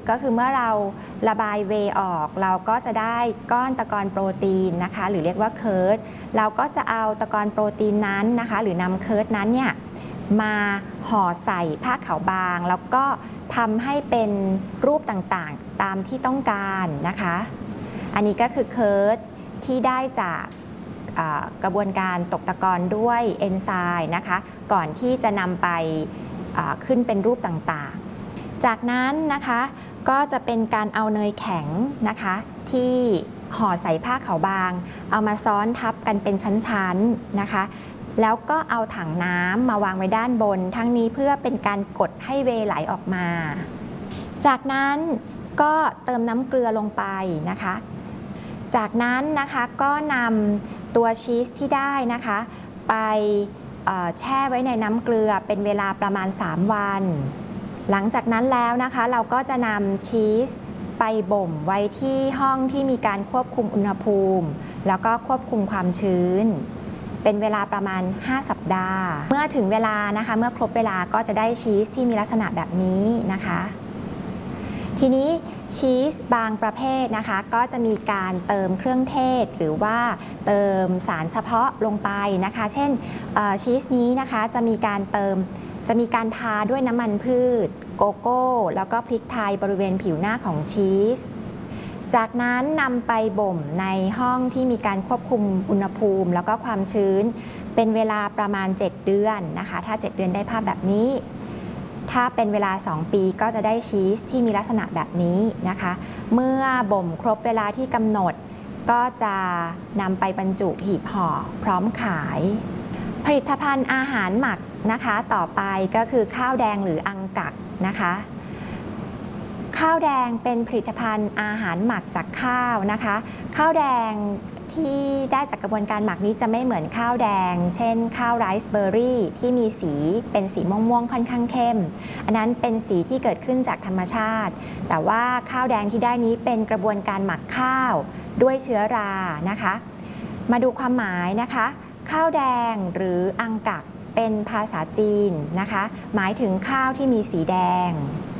ก็คือเมื่อเราระบายเวย์ออกเราก็จะได้ก้อนตะกอนโปรตีนนะคะหรือเรียกว่าเคิร์ดเราก็จะเอาตะกอนโปรตีนนั้นนะคะหรือนำเคิร์ดนั้นเนี่ยมาห่อใส่ผ้าขาวบางแล้วก็ทำให้เป็นรูปต่างๆตามที่ต้องการนะคะอันนี้ก็คือเคิร์ดที่ได้จากกระบวนการตกตะกอนด้วยเอนไซม์นะคะก่อนที่จะนำไปขึ้นเป็นรูปต่างๆจากนั้นนะคะก็จะเป็นการเอาเนยแข็งนะคะที่ห่อใส่ผ้าขาวบางเอามาซ้อนทับกันเป็นชั้นๆนะคะแล้วก็เอาถังน้ำมาวางไว้ด้านบนทั้งนี้เพื่อเป็นการกดให้เวไหลออกมาจากนั้นก็เติมน้ำเกลือลงไปนะคะจากนั้นนะคะก็นำตัวชีสที่ได้นะคะไปแช่ไว้ในน้ำเกลือเป็นเวลาประมาณ3วันหลังจากนั้นแล้วนะคะเราก็จะนำชีสไปบ่มไว้ที่ห้องที่มีการควบคุมอุณหภูมิแล้วก็ควบคุมความชื้นเป็นเวลาประมาณ5 สัปดาห์เมื่อถึงเวลานะคะเมื่อครบเวลาก็จะได้ชีสที่มีลักษณะแบบนี้นะคะทีนี้ชีสบางประเภทนะคะก็จะมีการเติมเครื่องเทศหรือว่าเติมสารเฉพาะลงไปนะคะเช่นชีสนี้นะคะจะมีการทาด้วยน้ำมันพืชโกโก้แล้วก็พริกไทยบริเวณผิวหน้าของชีสจากนั้นนำไปบ่มในห้องที่มีการควบคุมอุณหภูมิแล้วก็ความชื้นเป็นเวลาประมาณ7 เดือนนะคะถ้า7 เดือนได้ภาพแบบนี้ถ้าเป็นเวลา2 ปีก็จะได้ชีสที่มีลักษณะแบบนี้นะคะเมื่อบ่มครบเวลาที่กำหนดก็จะนำไปบรรจุหีบห่อพร้อมขายผลิตภัณฑ์อาหารหมักนะคะต่อไปก็คือข้าวแดงหรืออังกักนะคะข้าวแดงเป็นผลิตภัณฑ์อาหารหมักจากข้าวนะคะข้าวแดงที่ได้จากกระบวนการหมักนี้จะไม่เหมือนข้าวแดงเช่นข้าวไรซ์เบอร์รี่ที่มีสีเป็นสีม่วงๆค่อนข้างเข้มอันนั้นเป็นสีที่เกิดขึ้นจากธรรมชาติแต่ว่าข้าวแดงที่ได้นี้เป็นกระบวนการหมักข้าวด้วยเชื้อรานะคะมาดูความหมายนะคะข้าวแดงหรืออังกักเป็นภาษาจีนนะคะหมายถึงข้าวที่มีสีแดง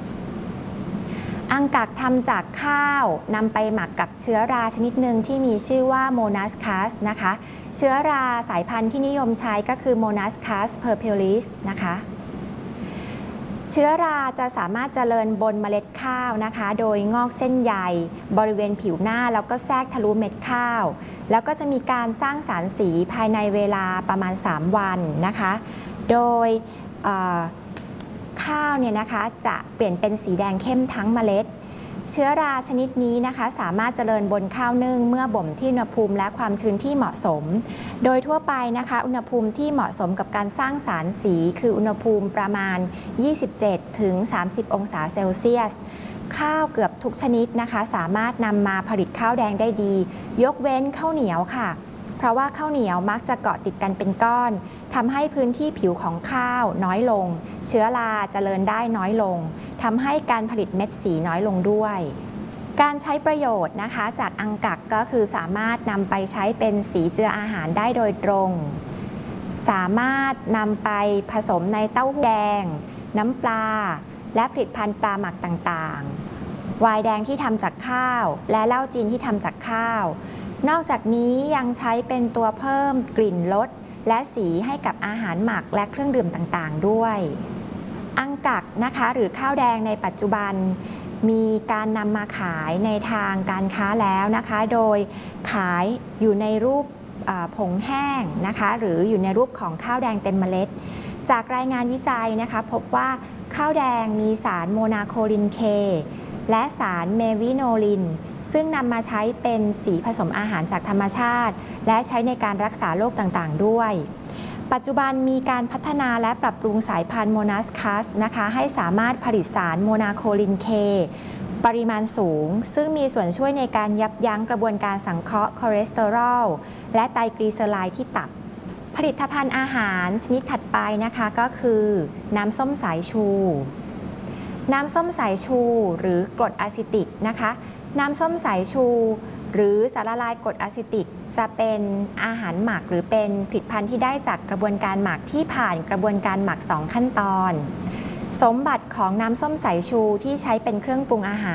อังกักทำจากข้าวนำไปหมักกับเชื้อราชนิดหนึ่งที่มีชื่อว่าโมนัสคัสนะคะเชื้อราสายพันธุ์ที่นิยมใช้ก็คือโมนัสคัสเพอร์เพลิสนะคะเชื้อราจะสามารถเจริญบนเมล็ดข้าวนะคะโดยงอกเส้นใยบริเวณผิวหน้าแล้วก็แทรกทะลุเม็ดข้าวแล้วก็จะมีการสร้างสารสีภายในเวลาประมาณ3 วันนะคะโดยข้าวเนี่ยนะคะจะเปลี่ยนเป็นสีแดงเข้มทั้งเมล็ดเชื้อราชนิดนี้นะคะสามารถเจริญบนข้าวนึ่งเมื่อบ่มที่อุณหภูมิและความชื้นที่เหมาะสมโดยทั่วไปนะคะอุณหภูมิที่เหมาะสมกับการสร้างสารสีคืออุณหภูมิประมาณ27 ถึง 30 องศาเซลเซียสข้าวเกือบทุกชนิดนะคะสามารถนำมาผลิตข้าวแดงได้ดียกเว้นข้าวเหนียวค่ะเพราะว่าข้าวเหนียวมักจะเกาะติดกันเป็นก้อนทำให้พื้นที่ผิวของข้าวน้อยลงเชื้อราเจริญได้น้อยลงทำให้การผลิตเม็ดสีน้อยลงด้วยการใช้ประโยชน์นะคะจากอังกักก็คือสามารถนำไปใช้เป็นสีเจืออาหารได้โดยตรงสามารถนำไปผสมในเต้าหู้แดงน้ำปลาและผลิตภัณฑ์ปลาหมักต่างๆไวน์แดงที่ทำจากข้าวและเหล้าจีนที่ทำจากข้าวนอกจากนี้ยังใช้เป็นตัวเพิ่มกลิ่นรสและสีให้กับอาหารหมักและเครื่องดื่มต่างๆด้วยอังกักนะคะหรือข้าวแดงในปัจจุบันมีการนำมาขายในทางการค้าแล้วนะคะโดยขายอยู่ในรูปผงแห้งนะคะหรืออยู่ในรูปของข้าวแดงเต็มเมล็ดจากรายงานวิจัยนะคะพบว่าข้าวแดงมีสารโมนาโคลินเคและสารเมวิโนลินซึ่งนำมาใช้เป็นสีผสมอาหารจากธรรมชาติและใช้ในการรักษาโรคต่างๆด้วยปัจจุบันมีการพัฒนาและปรับปรุงสายพันธุ์โมนัสคัสนะคะให้สามารถผลิตสารโมนาโคลินเคปริมาณสูงซึ่งมีส่วนช่วยในการยับยั้งกระบวนการสังเคราะห์คอเลสเตอรอลและไตรกลีเซอไรด์ที่ตับผลิตภัณฑ์อาหารชนิดถัดไปนะคะก็คือน้ำส้มสายชูน้ำส้มสายชูหรือกรดอะซิติกนะคะน้ำส้มสายชูหรือสารละลายกรดอะซิติกจะเป็นอาหารหมักหรือเป็นผลิตภัณฑ์ที่ได้จากกระบวนการหมักที่ผ่านกระบวนการหมัก2 ขั้นตอนสมบัติของน้ำส้มสายชูที่ใช้เป็นเครื่องปรุงอาหาร